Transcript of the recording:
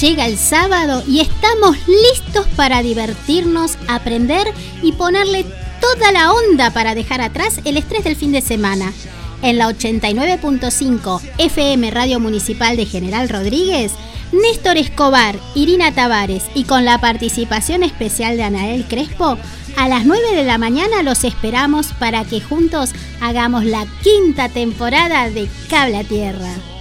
Llega el sábado y estamos listos para divertirnos, aprender y ponerle toda la onda para dejar atrás el estrés del fin de semana. En la 89.5 FM Radio Municipal de General Rodríguez, Néstor Escobar, Irina Tavares y con la participación especial de Anael Crespo, a las 9 de la mañana los esperamos para que juntos hagamos la 5ª temporada de Cable a Tierra.